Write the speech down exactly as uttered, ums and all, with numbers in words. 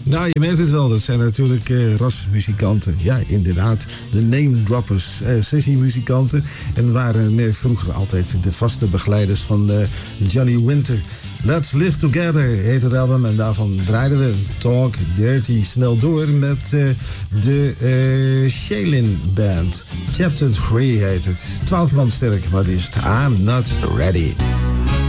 Nou, je merkt het wel. Dat zijn natuurlijk uh, rasmuzikanten. Ja, inderdaad. De name droppers. Uh, sessiemuzikanten. En waren uh, vroeger altijd de vaste begeleiders van uh, Johnny Winter. Let's Live Together heet het album. En daarvan draaiden we Talk Dirty snel door met uh, de uh, Shaolin Band. Chapter drie heet het. twaalf man sterk, maar liefst I'm Not Ready.